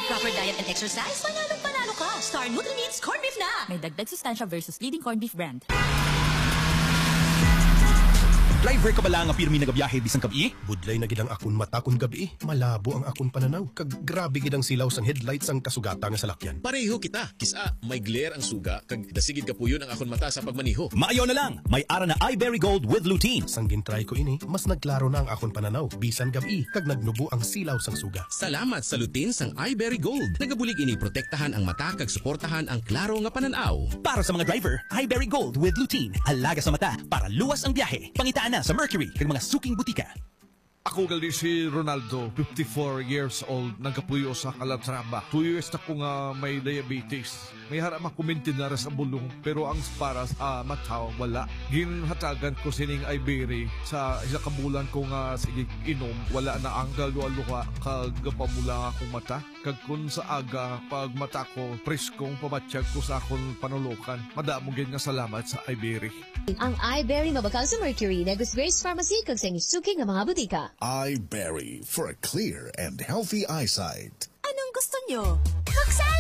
With proper diet and exercise, panalo ka. Star Nutri-Meats Corned Beef na. May dagdag sustansya versus leading corned beef brand. Driver ka bala nga pirmi nagabiyahe bisang kabi? Budlay na gid ang akon mata kun gabi. Malabo ang akon pananaw. Kag grabe gid ang silaw sang headlights ang kasugata nga salakyan. Pareho kita. Kisa, may glare ang suga. Kag dasigid ka puyon ang akon mata sa pagmaniho. Maayaw na lang. May ara na iBerry Gold with lutein. Sang gintry ko ini, mas nagklaro na ang akon pananaw. Bisan gabi, kag nagnubo ang silaw sang suga. Salamat sa lutein sang iBerry Gold. Nagabulig ini protektahan ang mata kag suportahan ang klaro nga pananaw. Para sa mga driver, iBerry Gold with lutein. Alaga sa mata para luwas ang biyahe. Pangitaan na sa Mercury kag mga suking butika. Ako gali si Ronaldo, 54 years old, nagkapuyo sa Calatrava. 2 years na ko nga may diabetes. May harap makumintin na sa bulong, pero ang para sa mataw, wala. Ginhatagan ko sining Ibery sa isa kabulan ko nga sige inom, wala na ang galuwa-luwa kag pamula akong mata. Kag kun sa aga, pag mata ko, preskong pamatsyag ko sa akong panulukan. Madamong nga salamat sa Ibery. Ang iBerry mabakal sa Mercury, Negus Grace Pharmacy, kag sa suking nga mga butika. iBerry for a clear and healthy eyesight. Anong gusto nyo? Buksan!